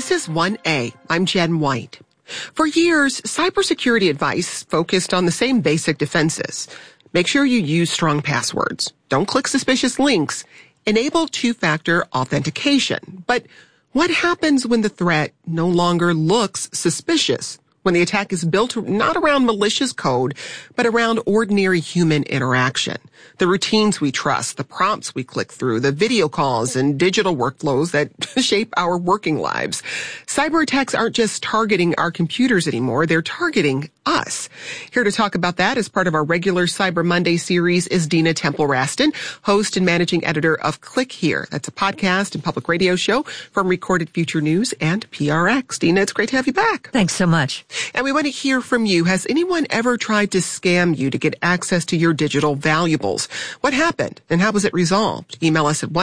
This is 1A. I'm Jen White. For years, cybersecurity advice focused on the same basic defenses. Make sure you use strong passwords. Don't click suspicious links. Enable two-factor authentication. But what happens when the threat no longer looks suspicious? When the attack is built not around malicious code, but around ordinary human interaction. The routines we trust, the prompts we click through, the video calls and digital workflows that shape our working lives. Cyber attacks aren't just targeting our computers anymore, they're targeting us. Here to talk about that as part of our regular Cyber Monday series is Dina Temple-Raston, host and managing editor of Click Here. That's a podcast and public radio show from Recorded Future News and PRX. Dina, it's great to have you back. Thanks so much. And we want to hear from you. Has anyone ever tried to scam you to get access to your digital valuables? What happened and how was it resolved? Email us at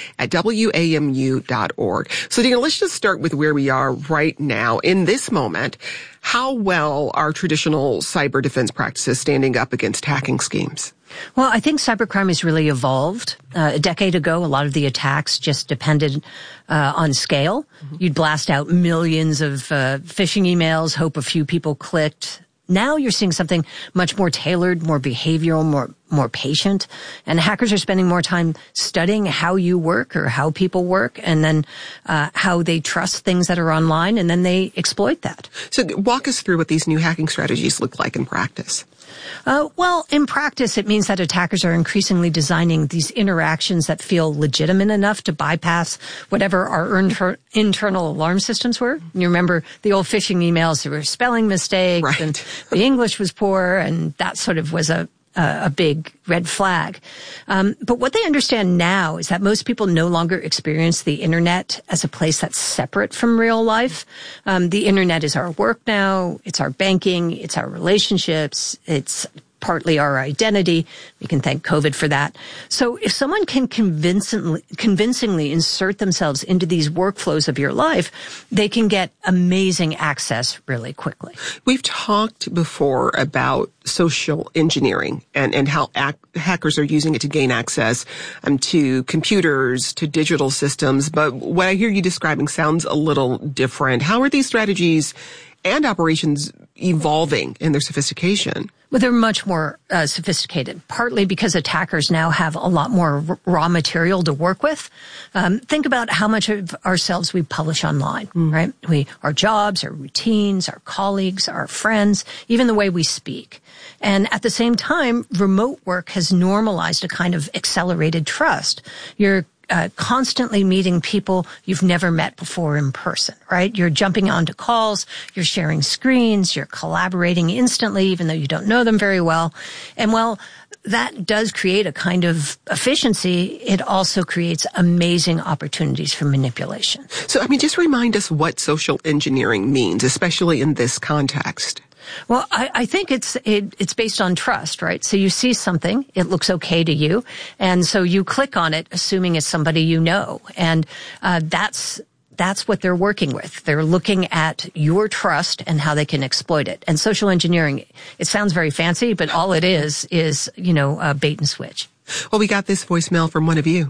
1a@wamu.org. So Dina, let's just start with where we are right now in this moment. How well are traditional cyber defense practices standing up against hacking schemes? Well, I think cybercrime has really evolved. A decade ago, a lot of the attacks just depended on scale. Mm-hmm. You'd blast out millions of phishing emails, hope a few people clicked. Now you're seeing something much more tailored, more behavioral, more patient. And hackers are spending more time studying how you work or how people work and then how they trust things that are online, and then they exploit that. So walk us through what these new hacking strategies look like in practice. Well, in practice, it means that attackers are increasingly designing these interactions that feel legitimate enough to bypass whatever our internal alarm systems were. You remember the old phishing emails, there were spelling mistakes, right, and the English was poor, and that sort of was a big red flag. But what they understand now is that most people no longer experience the internet as a place that's separate from real life. The internet is our work now. It's our banking. It's our relationships. It's partly our identity. We can thank COVID for that. So if someone can convincingly insert themselves into these workflows of your life, they can get amazing access really quickly. We've talked before about social engineering and how hackers are using it to gain access to computers, to digital systems. But what I hear you describing sounds a little different. How are these strategies and operations evolving in their sophistication? Well, they're much more sophisticated, partly because attackers now have a lot more raw material to work with. Think about how much of ourselves we publish online, right? Our jobs, our routines, our colleagues, our friends, even the way we speak. And at the same time, remote work has normalized a kind of accelerated trust. You're constantly meeting people you've never met before in person, right? You're jumping onto calls, you're sharing screens, you're collaborating instantly, even though you don't know them very well. And while that does create a kind of efficiency, it also creates amazing opportunities for manipulation. So, just remind us what social engineering means, especially in this context. Well, I think it's based on trust, right? So you see something, it looks okay to you, and so you click on it, assuming it's somebody you know, and that's what they're working with. They're looking at your trust and how they can exploit it. And social engineering, it sounds very fancy, but all it is bait and switch. Well, we got this voicemail from one of you.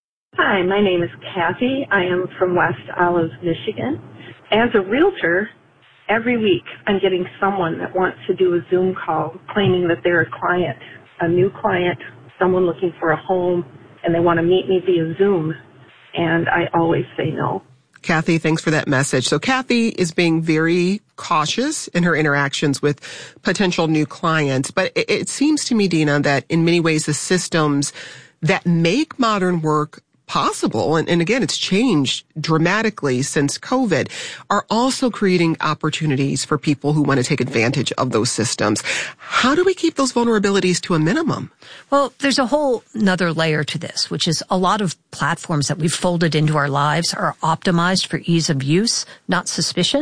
Hi, my name is Kathy. I am from West Olive, Michigan. As a realtor, every week I'm getting someone that wants to do a Zoom call claiming that they're a client, a new client, someone looking for a home, and they want to meet me via Zoom. And I always say no. Kathy, thanks for that message. So Kathy is being very cautious in her interactions with potential new clients. But it seems to me, Dina, that in many ways the systems that make modern work possible, and again, it's changed dramatically since COVID, are also creating opportunities for people who want to take advantage of those systems. How do we keep those vulnerabilities to a minimum? Well, there's a whole nother layer to this, which is a lot of platforms that we've folded into our lives are optimized for ease of use, not suspicion.